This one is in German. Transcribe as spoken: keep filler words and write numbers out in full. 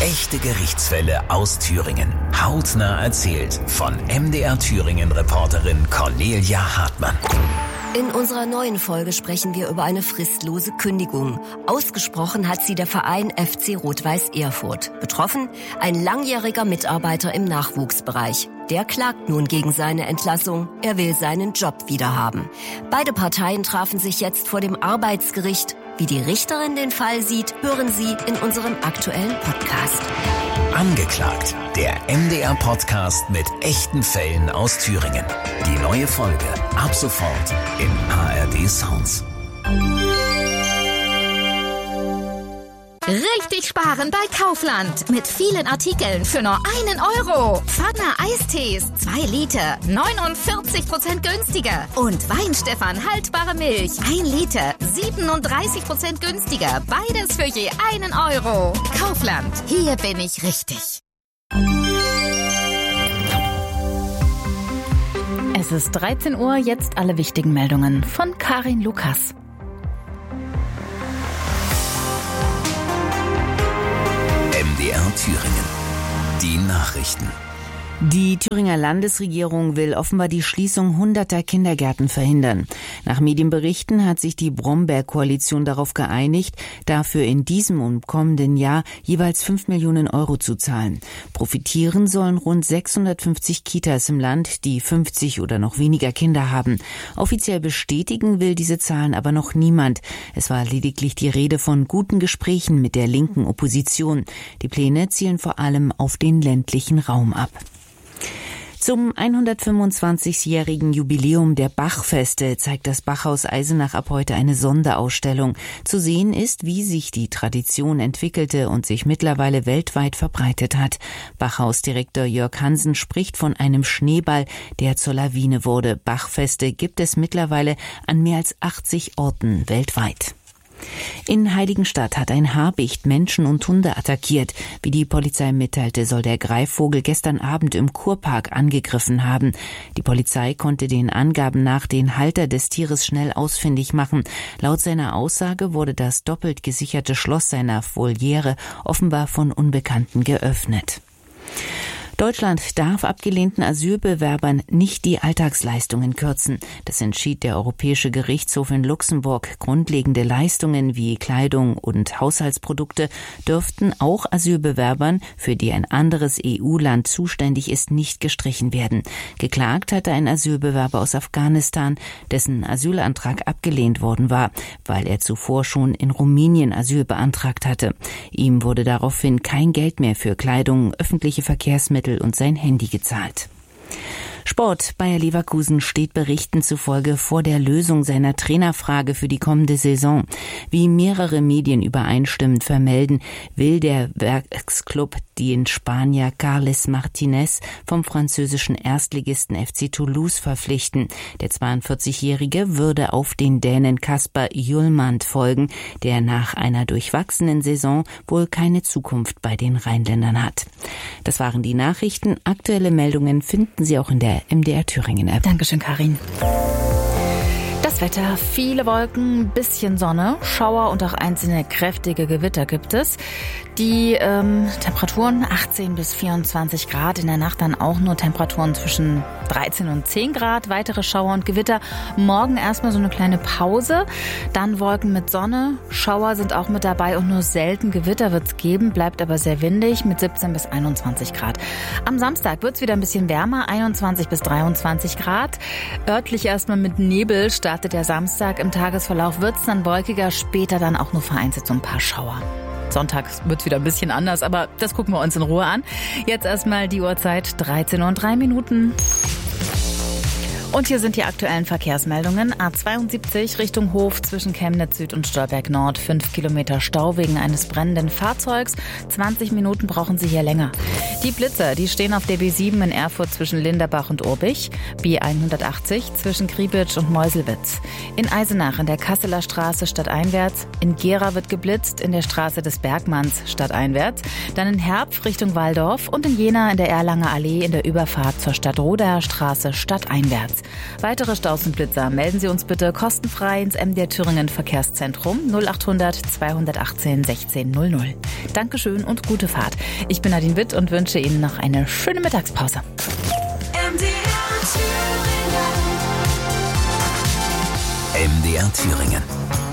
Echte Gerichtsfälle aus Thüringen. Hautnah erzählt von M D R Thüringen-Reporterin Cornelia Hartmann. In unserer neuen Folge sprechen wir über eine fristlose Kündigung. Ausgesprochen hat sie der Verein F C Rot-Weiß Erfurt. Betroffen ein langjähriger Mitarbeiter im Nachwuchsbereich. Der klagt nun gegen seine Entlassung. Er will seinen Job wiederhaben. Beide Parteien trafen sich jetzt vor dem Arbeitsgericht. Wie die Richterin den Fall sieht, hören Sie in unserem aktuellen Podcast. Angeklagt, der M D R-Podcast mit echten Fällen aus Thüringen. Die neue Folge ab sofort im A R D Sounds. Richtig sparen bei Kaufland. Mit vielen Artikeln für nur einen Euro. Pfanner Eistees, zwei Liter, neunundvierzig Prozent günstiger. Und Weinstefan haltbare Milch, ein Liter, siebenunddreißig Prozent günstiger. Beides für je einen Euro. Kaufland, hier bin ich richtig. Es ist dreizehn Uhr, jetzt alle wichtigen Meldungen von Karin Lukas. M D R Thüringen. Die Nachrichten. Die Thüringer Landesregierung will offenbar die Schließung hunderter Kindergärten verhindern. Nach Medienberichten hat sich die Bromberg-Koalition darauf geeinigt, dafür in diesem und kommenden Jahr jeweils fünf Millionen Euro zu zahlen. Profitieren sollen rund sechshundertfünfzig Kitas im Land, die fünfzig oder noch weniger Kinder haben. Offiziell bestätigen will diese Zahlen aber noch niemand. Es war lediglich die Rede von guten Gesprächen mit der linken Opposition. Die Pläne zielen vor allem auf den ländlichen Raum ab. Zum hundertfünfundzwanzigjährigen Jubiläum der Bachfeste zeigt das Bachhaus Eisenach ab heute eine Sonderausstellung. Zu sehen ist, wie sich die Tradition entwickelte und sich mittlerweile weltweit verbreitet hat. Bachhausdirektor Jörg Hansen spricht von einem Schneeball, der zur Lawine wurde. Bachfeste gibt es mittlerweile an mehr als achtzig Orten weltweit. In Heiligenstadt hat ein Habicht Menschen und Hunde attackiert. Wie die Polizei mitteilte, soll der Greifvogel gestern Abend im Kurpark angegriffen haben. Die Polizei konnte den Angaben nach den Halter des Tieres schnell ausfindig machen. Laut seiner Aussage wurde das doppelt gesicherte Schloss seiner Voliere offenbar von Unbekannten geöffnet. Deutschland darf abgelehnten Asylbewerbern nicht die Alltagsleistungen kürzen. Das entschied der Europäische Gerichtshof in Luxemburg. Grundlegende Leistungen wie Kleidung und Haushaltsprodukte dürften auch Asylbewerbern, für die ein anderes E U-Land zuständig ist, nicht gestrichen werden. Geklagt hatte ein Asylbewerber aus Afghanistan, dessen Asylantrag abgelehnt worden war, weil er zuvor schon in Rumänien Asyl beantragt hatte. Ihm wurde daraufhin kein Geld mehr für Kleidung, öffentliche Verkehrsmittel und sein Handy gezahlt. Sport. Bayer Leverkusen steht Berichten zufolge vor der Lösung seiner Trainerfrage für die kommende Saison. Wie mehrere Medien übereinstimmend vermelden, will der Werksclub den Spanier Carles Martinez vom französischen Erstligisten F C Toulouse verpflichten. Der zweiundvierzigjährige würde auf den Dänen Kasper Hjulmand folgen, der nach einer durchwachsenen Saison wohl keine Zukunft bei den Rheinländern hat. Das waren die Nachrichten. Aktuelle Meldungen finden Sie auch in der M D R Thüringen App. Dankeschön, Karin. Das Wetter, viele Wolken, bisschen Sonne, Schauer und auch einzelne kräftige Gewitter gibt es. Die ähm, Temperaturen achtzehn bis vierundzwanzig Grad, in der Nacht dann auch nur Temperaturen zwischen dreizehn und zehn Grad, weitere Schauer und Gewitter. Morgen erstmal so eine kleine Pause, dann Wolken mit Sonne, Schauer sind auch mit dabei und nur selten Gewitter wird es geben, bleibt aber sehr windig mit siebzehn bis einundzwanzig Grad. Am Samstag wird es wieder ein bisschen wärmer, einundzwanzig bis dreiundzwanzig Grad. Örtlich erstmal mit Nebel startet der Samstag, im Tagesverlauf wird es dann wolkiger, später dann auch nur vereinzelt so ein paar Schauer. Sonntag wird es wieder ein bisschen anders, aber das gucken wir uns in Ruhe an. Jetzt erstmal die Uhrzeit dreizehn Uhr und drei Minuten. Und hier sind die aktuellen Verkehrsmeldungen. A zweiundsiebzig Richtung Hof zwischen Chemnitz Süd und Stolberg Nord. Fünf Kilometer Stau wegen eines brennenden Fahrzeugs. zwanzig Minuten brauchen Sie hier länger. Die Blitzer, die stehen auf der B sieben in Erfurt zwischen Linderbach und Urbich. B hundertachtzig zwischen Kriebitsch und Meuselwitz. In Eisenach in der Kasseler Straße stadteinwärts. In Gera wird geblitzt in der Straße des Bergmanns stadteinwärts. Dann in Herpf Richtung Waldorf und in Jena in der Erlanger Allee in der Überfahrt zur Stadtrodaer Straße stadteinwärts. Weitere Staus und Blitzer melden Sie uns bitte kostenfrei ins M D R Thüringen Verkehrszentrum null acht hundert zweihundertachtzehn sechzehn null null. Dankeschön und gute Fahrt. Ich bin Nadine Witt und wünsche Ihnen noch eine schöne Mittagspause. M D R Thüringen. M D R Thüringen.